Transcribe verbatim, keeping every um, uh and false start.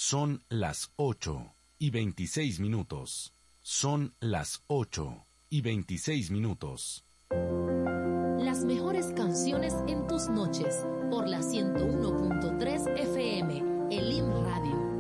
Son las ocho y veintiséis minutos. Son las ocho y veintiséis minutos. Las mejores canciones en tus noches por la ciento uno punto tres F M, Elim Radio.